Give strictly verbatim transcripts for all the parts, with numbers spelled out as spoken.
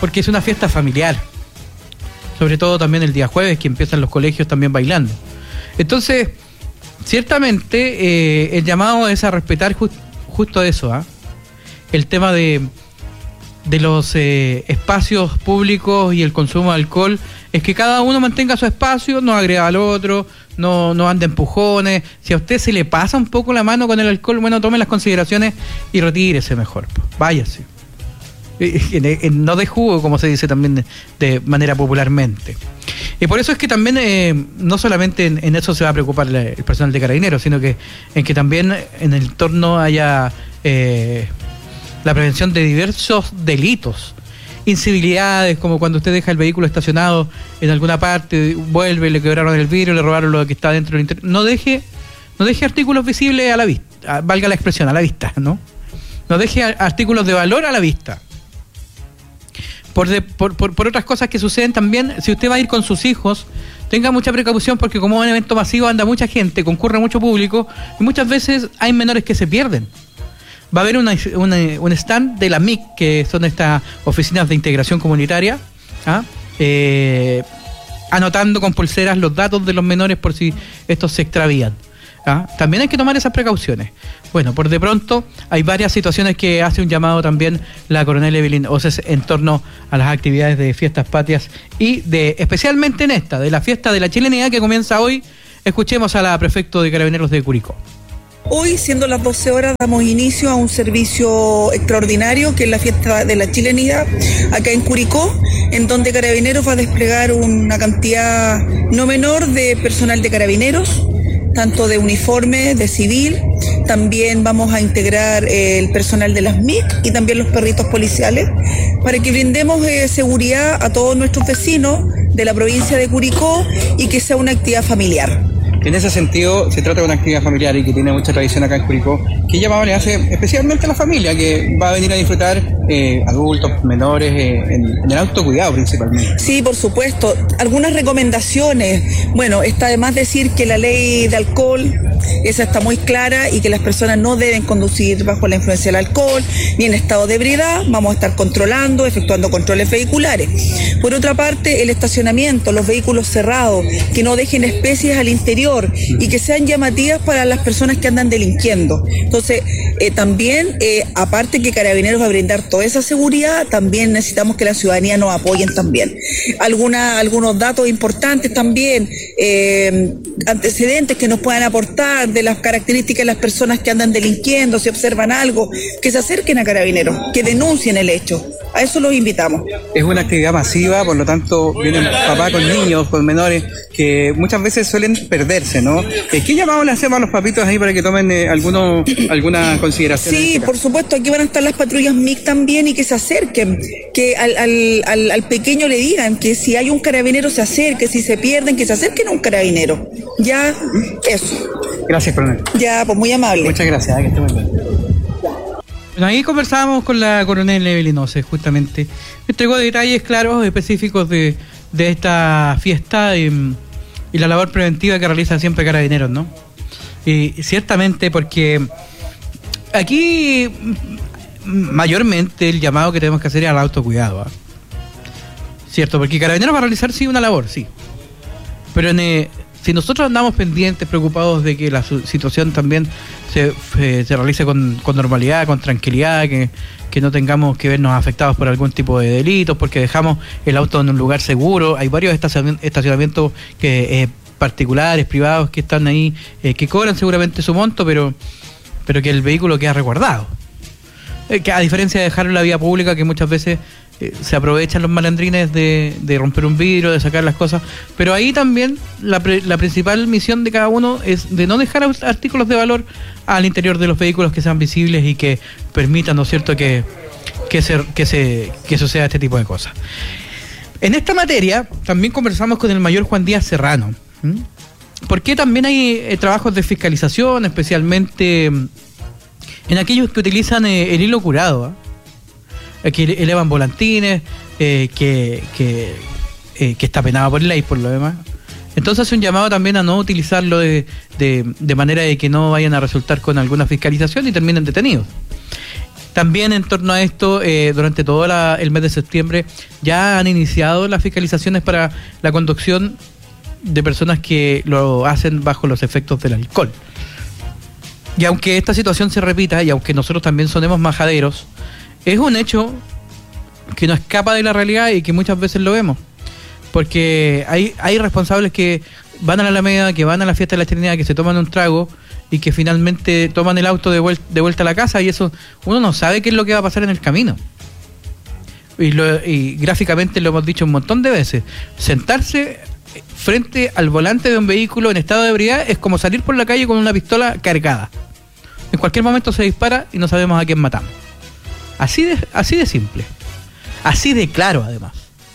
porque es una fiesta familiar, sobre todo también el día jueves, que empiezan los colegios también bailando. Entonces, ciertamente, eh, el llamado es a respetar just, justo eso, ¿eh? El tema de, de los eh, espacios públicos y el consumo de alcohol, es que cada uno mantenga su espacio, no agrega al otro, no, no ande empujones. Si a usted se le pasa un poco la mano con el alcohol, bueno, tome las consideraciones y retírese mejor, pues, váyase. No de jugo, como se dice también de, de manera popularmente. Y por eso es que también eh, no solamente en, en eso se va a preocupar el, el personal de Carabineros, sino que en que también en el entorno haya eh, la prevención de diversos delitos, incivilidades, como cuando usted deja el vehículo estacionado en alguna parte, vuelve, le quebraron el vidrio, le robaron lo que está dentro del interior. No deje, no deje artículos visibles a la vista, valga la expresión, a la vista, ¿no? No deje artículos de valor a la vista. Por, de, por, por, por otras cosas que suceden también, si usted va a ir con sus hijos, tenga mucha precaución, porque como un evento masivo anda mucha gente, concurre mucho público, y muchas veces hay menores que se pierden. Va a haber una, una, un stand de la M I C, que son estas oficinas de integración comunitaria, ¿ah? eh, anotando con pulseras los datos de los menores por si estos se extravían. ¿Ah? También hay que tomar esas precauciones. Bueno, por de pronto hay varias situaciones que hace un llamado también la coronel Evelyn Oces en torno a las actividades de fiestas patrias y de, especialmente en esta, de la fiesta de la chilenidad que comienza hoy. Escuchemos a la prefecto de Carabineros de Curicó. Hoy, siendo las doce horas, damos inicio a un servicio extraordinario que es la fiesta de la chilenidad acá en Curicó, en donde Carabineros va a desplegar una cantidad no menor de personal de Carabineros, tanto de uniforme, de civil. También vamos a integrar eh, el personal de las M I C y también los perritos policiales para que brindemos eh, seguridad a todos nuestros vecinos de la provincia de Curicó y que sea una actividad familiar. En ese sentido, se trata de una actividad familiar y que tiene mucha tradición acá en Curicó. ¿Qué llamado le hace especialmente a la familia que va a venir a disfrutar, eh, adultos, menores, eh, en, en el autocuidado principalmente? Sí, por supuesto. Algunas recomendaciones. Bueno, está de más decir que la ley de alcohol, esa está muy clara, y que las personas no deben conducir bajo la influencia del alcohol ni en estado de ebriedad. Vamos a estar controlando, efectuando controles vehiculares. Por otra parte, el estacionamiento, los vehículos cerrados, que no dejen especies al interior y que sean llamativas para las personas que andan delinquiendo. Entonces, eh, también, eh, aparte que Carabineros va a brindar toda esa seguridad, también necesitamos que la ciudadanía nos apoyen también. Alguna, algunos datos importantes también, eh, antecedentes que nos puedan aportar de las características de las personas que andan delinquiendo, si observan algo, que se acerquen a Carabineros, que denuncien el hecho. A eso los invitamos. Es una actividad masiva, por lo tanto vienen papás con niños, con menores, que muchas veces suelen perderse, ¿no? ¿Qué llamado le hacemos a los papitos ahí para que tomen eh, alguno, alguna consideración? Sí, por supuesto, aquí van a estar las patrullas M I C también, y que se acerquen, que al, al, al, al pequeño le digan que si hay un carabinero se acerque, si se pierden, que se acerquen a un carabinero. Ya, eso. Gracias, coronel. Ya, pues muy amable. Muchas gracias, que esté muy bien. Bueno, ahí conversábamos con la coronel Evelyn Oces, justamente. Me entregó detalles claros, específicos de, de esta fiesta y, y la labor preventiva que realiza siempre Carabineros, ¿no? Y ciertamente, porque aquí mayormente el llamado que tenemos que hacer es al autocuidado, ¿eh? Cierto, porque Carabineros va a realizar sí una labor, sí. Pero en, eh, si nosotros andamos pendientes, preocupados de que la situación también se, se, se realice con, con normalidad, con tranquilidad, que, que no tengamos que vernos afectados por algún tipo de delitos, porque dejamos el auto en un lugar seguro. Hay varios estacionamientos que, eh, particulares, privados, que están ahí, eh, que cobran seguramente su monto, pero, pero que el vehículo queda resguardado. Eh, que a diferencia de dejarlo en la vía pública, que muchas veces eh, se aprovechan los malandrines de, de romper un vidrio, de sacar las cosas, pero ahí también la, pre, la principal misión de cada uno es de no dejar artículos de valor al interior de los vehículos que sean visibles y que permitan, ¿no es cierto?, que, que, se, que, se, que suceda este tipo de cosas. En esta materia también conversamos con el mayor Juan Díaz Serrano, ¿Mm? porque también hay eh, trabajos de fiscalización, especialmente en aquellos que utilizan eh, el hilo curado, ¿eh? que elevan volantines, eh, que, que, eh, que está penado por ley por lo demás. Entonces hace un llamado también a no utilizarlo de, de, de manera de que no vayan a resultar con alguna fiscalización y terminen detenidos. También en torno a esto, eh, durante todo la, el mes de septiembre, ya han iniciado las fiscalizaciones para la conducción de personas que lo hacen bajo los efectos del alcohol. Y aunque esta situación se repita, y aunque nosotros también sonemos majaderos, es un hecho que no escapa de la realidad y que muchas veces lo vemos. Porque hay, hay responsables que van a la Alameda, que van a la fiesta de la Trinidad, que se toman un trago y que finalmente toman el auto de vuelta, de vuelta a la casa, y eso uno no sabe qué es lo que va a pasar en el camino. Y, lo, y gráficamente lo hemos dicho un montón de veces. Sentarse frente al volante de un vehículo en estado de ebriedad es como salir por la calle con una pistola cargada. En cualquier momento se dispara y no sabemos a quién matamos. Así de, así de simple. Así de claro, además.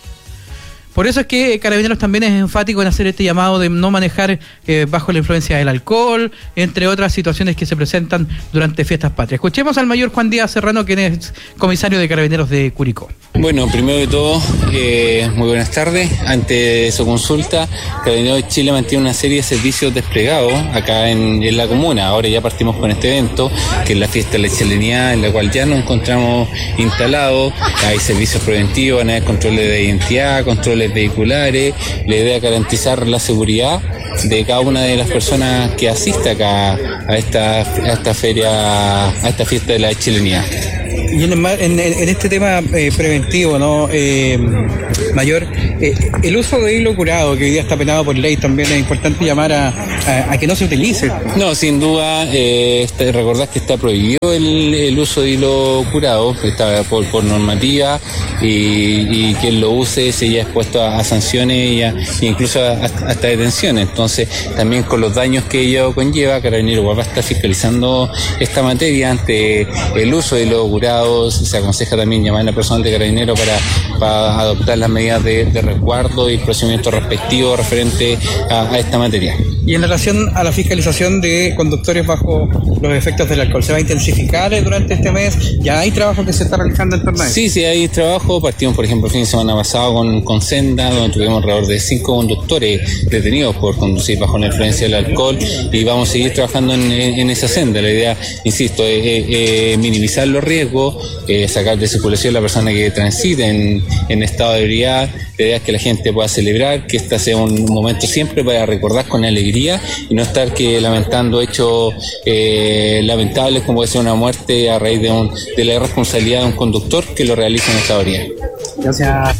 Por eso es que Carabineros también es enfático en hacer este llamado de no manejar eh, bajo la influencia del alcohol, entre otras situaciones que se presentan durante fiestas patrias. Escuchemos al mayor Juan Díaz Serrano, quien es comisario de Carabineros de Curicó. Bueno, primero de todo, eh, muy buenas tardes. Ante su consulta, Carabineros de Chile mantiene una serie de servicios desplegados acá en, en la comuna. Ahora ya partimos con este evento, que es la fiesta de la chilenidad, en la cual ya nos encontramos instalados. Hay servicios preventivos, van a haber controles de identidad, controles vehiculares. La idea es garantizar la seguridad de cada una de las personas que asiste acá a esta, a esta feria, a esta fiesta de la chilenidad. Y en, en, en este tema eh, preventivo, ¿no? Eh, mayor, eh, el uso de hilo curado, que hoy día está penado por ley, también es importante llamar a, a, a que no se utilice. No, sin duda, eh, está, recordad que está prohibido el, el uso de hilo curado, está por, por normativa, y, y quien lo use se ya expuesto a, a sanciones y a, incluso a, hasta detenciones. Entonces, también con los daños que ello conlleva, Carabineros va a estar fiscalizando esta materia ante el uso de hilo curado. Se aconseja también llamar a la personal de Carabineros para, para adoptar las medidas de, de resguardo y procedimiento respectivo referente a, a esta materia. Y en relación a la fiscalización de conductores bajo los efectos del alcohol, ¿se va a intensificar durante este mes? ¿Ya hay trabajo que se está realizando en torno a eso? Sí, sí, hay trabajo. Partimos, por ejemplo, el fin de semana pasado con, con Senda, donde tuvimos alrededor de cinco conductores detenidos por conducir bajo la influencia del alcohol, y vamos a seguir trabajando en, en, en esa senda. La idea, insisto, es, es, es minimizar los riesgos, eh, sacar de circulación a la persona que transite en, en estado de ebriedad. La idea es que la gente pueda celebrar, que este sea un momento siempre para recordar con alegría y no estar que lamentando hechos eh, lamentables como puede ser una muerte a raíz de, un, de la irresponsabilidad de un conductor que lo realiza en estado de ebriedad. Gracias.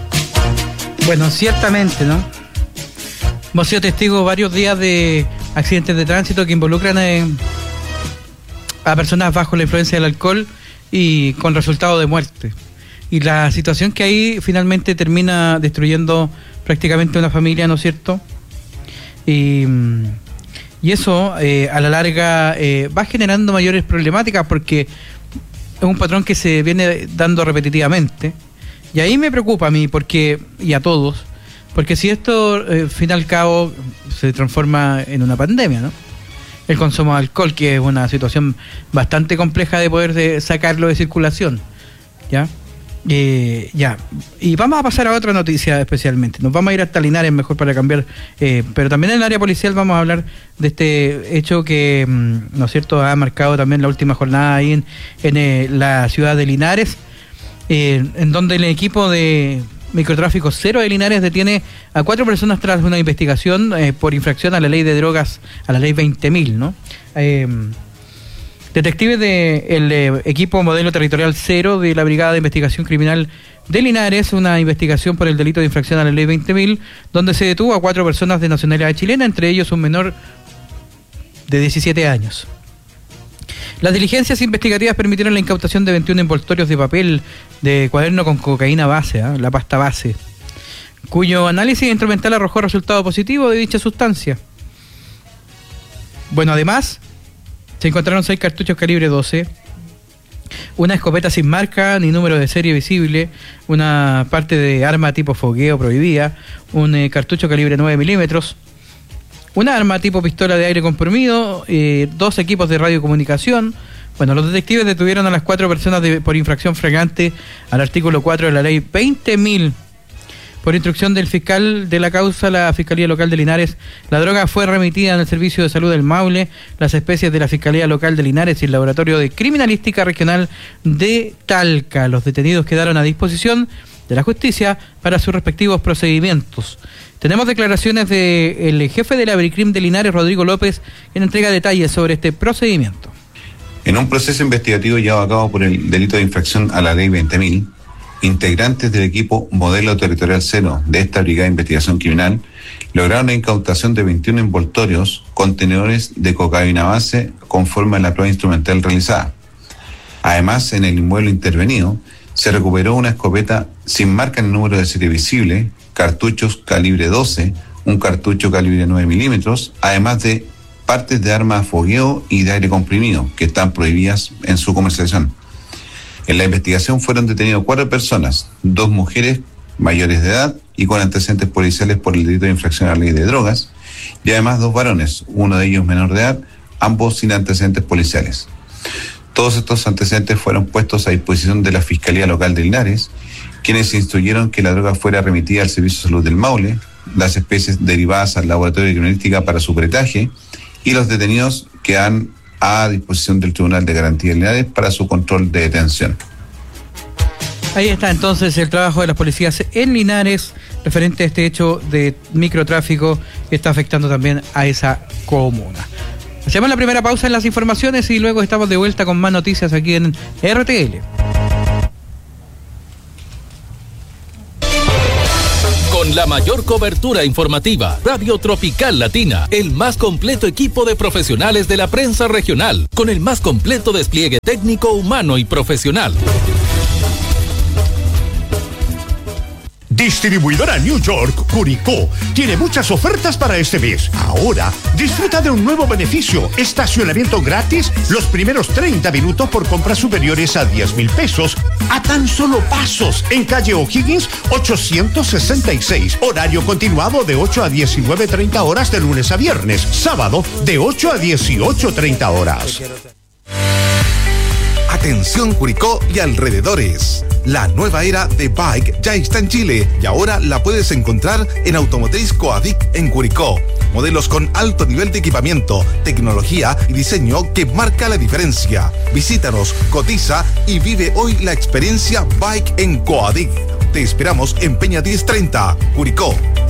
Bueno, ciertamente, ¿no? Hemos sido testigos varios días de accidentes de tránsito que involucran eh, a personas bajo la influencia del alcohol y con resultado de muerte. Y la situación que ahí finalmente termina destruyendo prácticamente una familia, ¿no es cierto? Y, y eso eh, a la larga eh, va generando mayores problemáticas porque es un patrón que se viene dando repetitivamente. Y ahí me preocupa a mí, porque y a todos, porque si esto, eh, al fin y al cabo, se transforma en una pandemia, ¿no? El consumo de alcohol, que es una situación bastante compleja de poder de sacarlo de circulación, ¿ya? Eh, ya, y vamos a pasar a otra noticia especialmente. Nos vamos a ir hasta Linares mejor para cambiar, eh, pero también en el área policial vamos a hablar de este hecho que, ¿no es cierto?, ha marcado también la última jornada ahí en, en eh, la ciudad de Linares, eh, en donde el equipo de microtráfico cero de Linares detiene a cuatro personas tras una investigación eh, por infracción a la ley de drogas, a la ley veinte mil, ¿no? Eh, Detectives del de eh, equipo modelo territorial cero de la Brigada de Investigación Criminal de Linares, una investigación por el delito de infracción a la ley veinte mil, donde se detuvo a cuatro personas de nacionalidad chilena, entre ellos un menor de diecisiete años. Las diligencias investigativas permitieron la incautación de veintiún envoltorios de papel de cuaderno con cocaína base, ¿eh? la pasta base, cuyo análisis instrumental arrojó resultado positivo de dicha sustancia. Bueno, además se encontraron seis cartuchos calibre doce, una escopeta sin marca ni número de serie visible, una parte de arma tipo fogueo prohibida, un eh, cartucho calibre nueve milímetros, una arma tipo pistola de aire comprimido, eh, dos equipos de radiocomunicación. Bueno, los detectives detuvieron a las cuatro personas de, por infracción flagrante al artículo cuatro de la ley veinte mil. Por instrucción del fiscal de la causa, la Fiscalía Local de Linares, la droga fue remitida en el Servicio de Salud del Maule, las especies de la Fiscalía Local de Linares y el Laboratorio de Criminalística Regional de Talca. Los detenidos quedaron a disposición de la justicia para sus respectivos procedimientos. Tenemos declaraciones del jefe de la Bricrim de Linares, Rodrigo López, quien entrega detalles sobre este procedimiento. En un proceso investigativo llevado a cabo por el delito de infracción a la ley veinte mil, integrantes del equipo Modelo Territorial Cero de esta Brigada de Investigación Criminal lograron la incautación de veintiún envoltorios contenedores de cocaína base conforme a la prueba instrumental realizada. Además, en el inmueble intervenido se recuperó una escopeta sin marca en número de serie visible, cartuchos calibre doce, un cartucho calibre nueve milímetros, además de partes de armas de fogueo y de aire comprimido que están prohibidas en su comercialización. En la investigación fueron detenidos cuatro personas, dos mujeres mayores de edad y con antecedentes policiales por el delito de infracción a la ley de drogas, y además dos varones, uno de ellos menor de edad, ambos sin antecedentes policiales. Todos estos antecedentes fueron puestos a disposición de la Fiscalía Local de Linares, quienes instruyeron que la droga fuera remitida al Servicio de Salud del Maule, las especies derivadas al Laboratorio de Criminalística para su peritaje, y los detenidos quedan a disposición del Tribunal de Garantía de Linares para su control de detención. Ahí está entonces el trabajo de las policías en Linares referente a este hecho de microtráfico que está afectando también a esa comuna. Hacemos la primera pausa en las informaciones y luego estamos de vuelta con más noticias aquí en R T L. Con la mayor cobertura informativa, Radio Tropical Latina, el más completo equipo de profesionales de la prensa regional, con el más completo despliegue técnico, humano y profesional. Distribuidora New York, Curicó, tiene muchas ofertas para este mes. Ahora, disfruta de un nuevo beneficio, estacionamiento gratis los primeros treinta minutos por compras superiores a diez mil pesos, a tan solo pasos, en calle O'Higgins ochocientos sesenta y seis. Horario continuado de ocho a diecinueve treinta horas de lunes a viernes, sábado de ocho a dieciocho treinta horas. Atención Curicó y alrededores. La nueva era de Bike ya está en Chile y ahora la puedes encontrar en Automotriz Coadic en Curicó. Modelos con alto nivel de equipamiento, tecnología y diseño que marca la diferencia. Visítanos, cotiza y vive hoy la experiencia Bike en Coadic. Te esperamos en Peña diez treinta, Curicó.